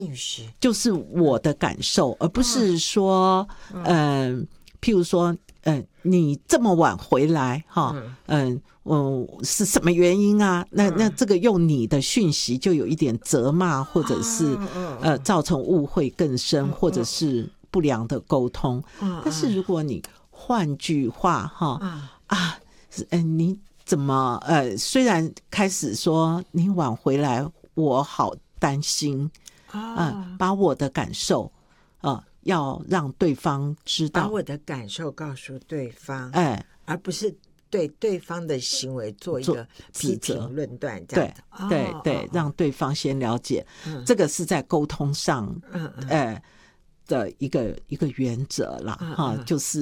就是我的感受，而不是说譬如说你这么晚回来哈，是什么原因啊？那这个用你的讯息就有一点责骂，或者是造成误会更深，或者是不良的沟通。但是如果你换句话哈你怎么虽然开始说你晚回来，我好担心把我的感受要让对方知道， 把我的感受告诉对方，而不是对对方的行为做一个批评论断，这样子。 对，让对方先了解，这个是在沟通上的一个原则啦，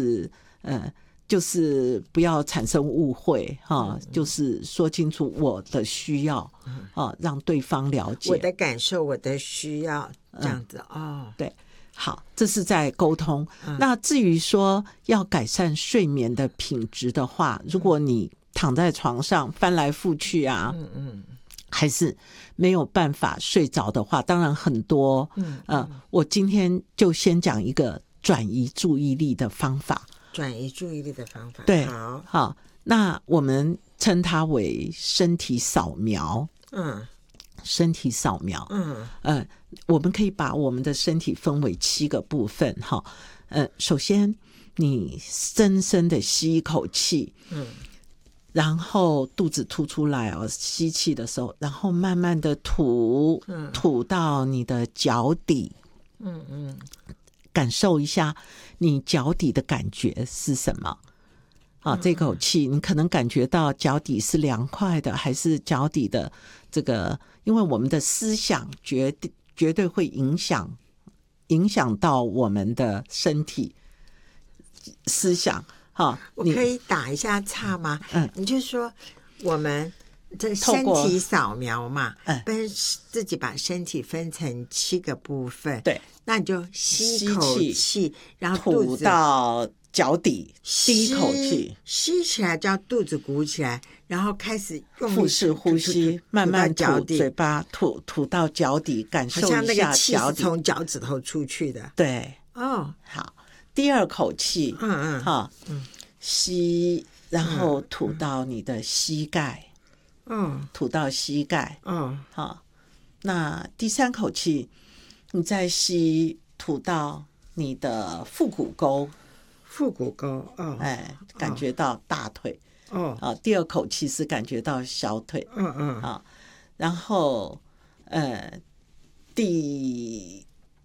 就是不要产生误会就是说清楚我的需要让对方了解我的感受，我的需要，这样子对。好，这是在沟通。那至于说要改善睡眠的品质的话，如果你躺在床上翻来覆去还是没有办法睡着的话，当然很多我今天就先讲一个转移注意力的方法。 对， 好，那我们称它为身体扫描。身体扫描我们可以把我们的身体分为7个部分首先你深深的吸一口气然后肚子凸出来吸气的时候，然后慢慢的吐到你的脚底感受一下你脚底的感觉是什么这口气你可能感觉到脚底是凉快的，还是脚底的这个，因为我们的思想绝对会影响到我们的身体思想我可以打一下岔吗？你就说我们这身体扫描嘛，自己把身体分成7个部分， 对， 那你就吸一口气，然后吐到脚底，第一口气吸起来，叫肚子鼓起来，然后开始用腹式呼吸，慢慢吐，嘴巴吐到脚底，感受一下脚底， 好像那个气是从脚趾头出去的。 对，好，第二口气，吸，然后吐到你的膝盖，吐到膝盖，好，那第3口气，你再吸，吐到你的腹股沟。感觉到大腿第2口气是感觉到小腿然后第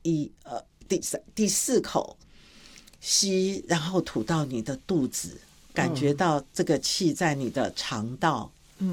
4口吸，然后吐到你的肚子，感觉到这个气在你的肠道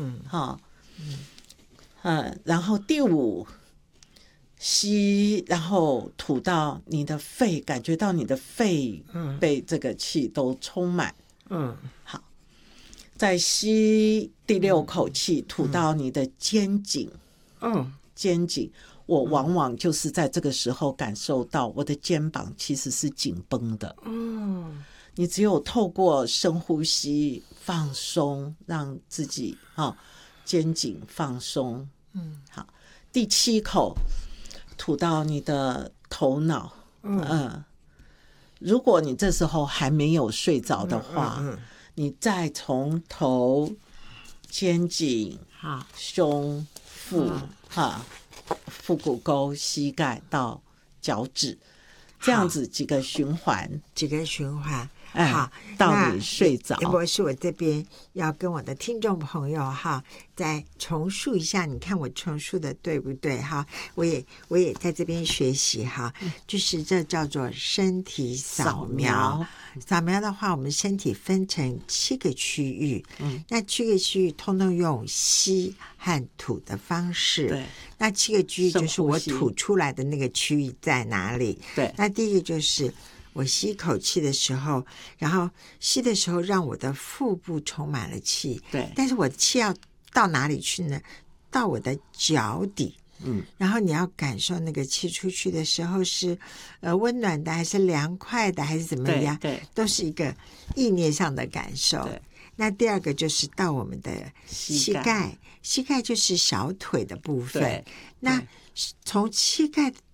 然后第5吸，然后吐到你的肺，感觉到你的肺被这个气都充满好，再吸第6口气吐到你的肩颈肩颈，我往往就是在这个时候感受到我的肩膀其实是紧绷的你只有透过深呼吸放松，让自己肩颈放松好，第7口吐到你的头脑如果你这时候还没有睡着的话你再从头肩颈胸腹腹股沟膝盖到脚趾，这样子几个循环好，到你睡着。 林博士，我这边要跟我的听众朋友再重述一下，你看我重述的对不对我也在这边学习就是这叫做身体扫描。扫描的话，我们身体分成7个区域那7个区域通通用吸和吐的方式。 对， 那7个区域就是我吐出来的那个区域在哪里。 对， 那第一个就是我吸一口气的时候，然后吸的时候让我的腹部充满了气。 对， 但是我的气要到哪里去呢？到我的脚底。然后你要感受那个气出去的时候是温暖的还是凉快的还是怎么样， 对， 都是一个意念上的感受。那第2个就是到我们的膝盖就是小腿的部分。那从膝盖